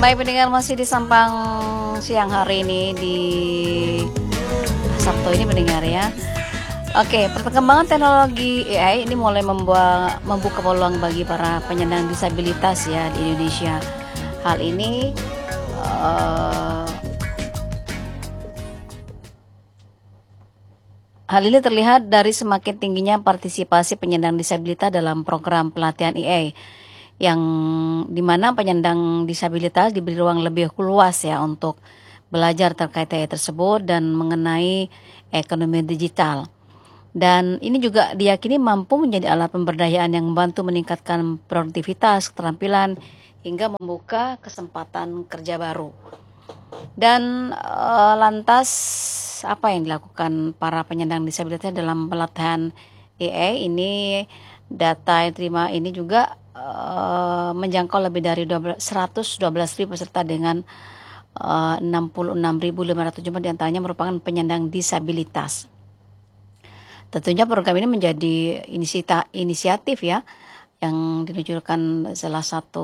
Baik pendengar, masih di Sampang siang hari ini di Sabtu ini pendengar ya. Oke, perkembangan teknologi AI ini mulai membuka peluang bagi para penyandang disabilitas ya di Indonesia. Hal ini eh, Hal ini terlihat dari semakin tingginya partisipasi penyandang disabilitas dalam program pelatihan AI, yang dimana penyandang disabilitas diberi ruang lebih luas ya untuk belajar terkait AI tersebut dan mengenai ekonomi digital. Dan ini juga diyakini mampu menjadi alat pemberdayaan yang membantu meningkatkan produktivitas, keterampilan, hingga membuka kesempatan kerja baru. Dan lantas apa yang dilakukan para penyandang disabilitas dalam pelatihan AI ini? Data yang terima ini juga menjangkau lebih dari 112.000 peserta dengan 66.500 diantaranya merupakan penyandang disabilitas. Tentunya program ini menjadi inisiatif ya yang diluncurkan salah satu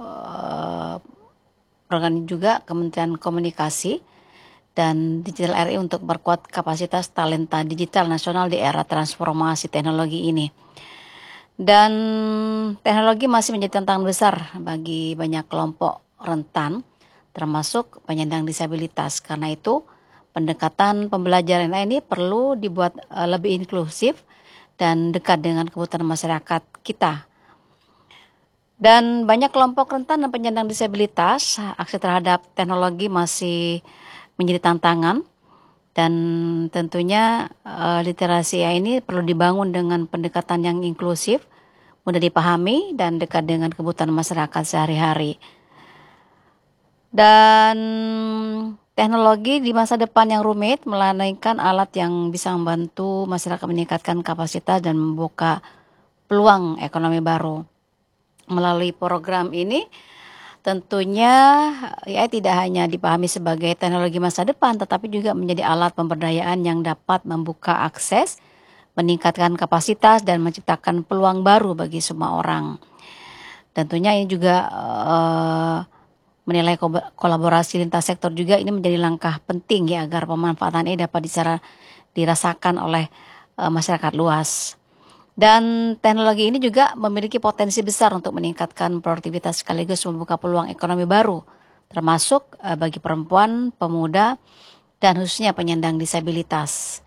program juga Kementerian Komunikasi dan Digital RI untuk memperkuat kapasitas talenta digital nasional di era transformasi teknologi ini. Dan teknologi masih menjadi tantangan besar bagi banyak kelompok rentan, termasuk penyandang disabilitas. Karena itu, pendekatan pembelajaran ini perlu dibuat lebih inklusif dan dekat dengan kebutuhan masyarakat kita. Dan banyak kelompok rentan dan penyandang disabilitas, akses terhadap teknologi masih menjadi tantangan. Dan tentunya literasi AI ini perlu dibangun dengan pendekatan yang inklusif, mudah dipahami, dan dekat dengan kebutuhan masyarakat sehari-hari. Dan teknologi di masa depan yang rumit melainkan alat yang bisa membantu masyarakat meningkatkan kapasitas dan membuka peluang ekonomi baru. Melalui program ini tentunya AI tidak hanya dipahami sebagai teknologi masa depan, tetapi juga menjadi alat pemberdayaan yang dapat membuka akses, meningkatkan kapasitas, dan menciptakan peluang baru bagi semua orang. Tentunya ini juga menilai kolaborasi lintas sektor juga ini menjadi langkah penting ya agar pemanfaatan ini dapat dirasakan oleh masyarakat luas. Dan teknologi ini juga memiliki potensi besar untuk meningkatkan produktivitas sekaligus membuka peluang ekonomi baru, termasuk bagi perempuan, pemuda, dan khususnya penyandang disabilitas.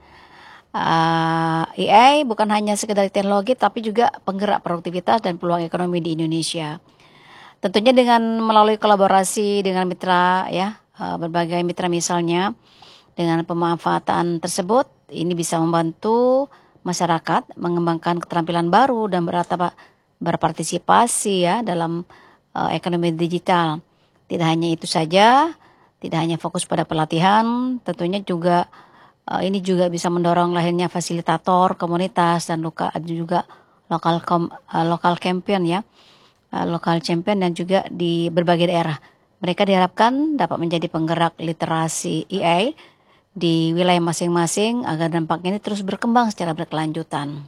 AI bukan hanya sekedar teknologi, tapi juga penggerak produktivitas dan peluang ekonomi di Indonesia. Tentunya dengan melalui kolaborasi dengan mitra ya, berbagai mitra misalnya, dengan pemanfaatan tersebut ini bisa membantu masyarakat mengembangkan keterampilan baru dan berpartisipasi ya dalam ekonomi digital. Tidak hanya itu saja, tidak hanya fokus pada pelatihan, tentunya juga ini juga bisa mendorong lahirnya fasilitator komunitas dan lokal champion ya, lokal champion dan juga di berbagai daerah. Mereka diharapkan dapat menjadi penggerak literasi AI di wilayah masing-masing agar dampaknya ini terus berkembang secara berkelanjutan.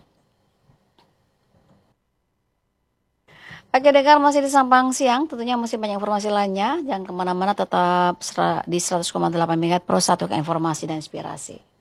Oke, dengar masih di Sampang Siang, tentunya masih banyak informasi lainnya. Jangan kemana-mana, tetap di 100,8 MHz Pro 1 ke informasi dan inspirasi.